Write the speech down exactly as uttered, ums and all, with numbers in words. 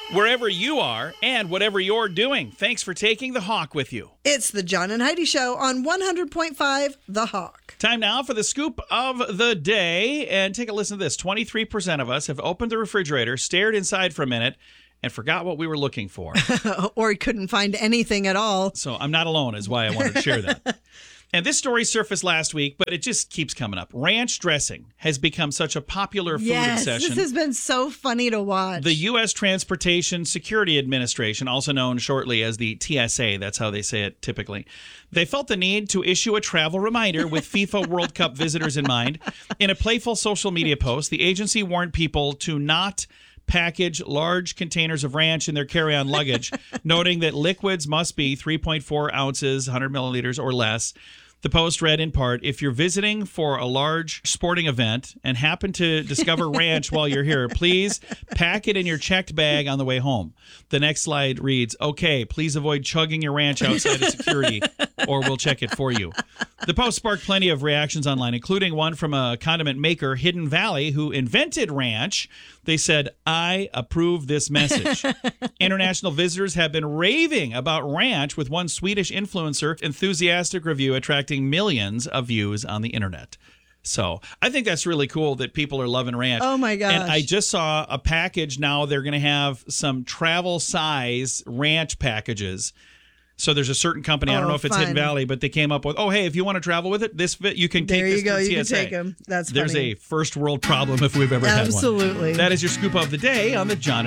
wherever you are and whatever you're doing. Thanks for taking the Hawk with you. It's the John and Heidi Show on one hundred point five The Hawk. Time now for the scoop of the day. And take a listen to this. twenty-three percent of us have opened the refrigerator, stared inside for a minute, and forgot what we were looking for. Or couldn't find anything at all. So I'm not alone is why I wanted to share that. And this story surfaced last week, but it just keeps coming up. Ranch dressing has become such a popular food yes, obsession. This has been so funny to watch. The U S Transportation Security Administration, also known shortly as the T S A, that's how they say it typically, they felt the need to issue a travel reminder with FIFA World Cup visitors in mind. In a playful social media post, the agency warned people to not package large containers of ranch in their carry-on luggage, noting that liquids must be three point four ounces, one hundred milliliters or less. The post read in part, if you're visiting for a large sporting event and happen to discover ranch while you're here, please pack it in your checked bag on the way home. The next slide reads, okay, please avoid chugging your ranch outside of security or we'll check it for you. The post sparked plenty of reactions online, including one from a condiment maker, Hidden Valley, who invented ranch. They said, I approve this message. International visitors have been raving about ranch, with one Swedish influencer enthusiastic review attracting millions of views on the internet. So I think that's really cool that people are loving ranch. Oh, my gosh. And I just saw a package now. They're going to have some travel size ranch packages. So there's a certain company, I don't Oh, know if it's fun. Hidden Valley, but they came up with, oh, hey, if you want to travel with it, this fit, you can take There this you go. to the You can T S A. take them. That's There's funny. a first world problem if we've ever had one. Absolutely. That is your scoop of the day on the John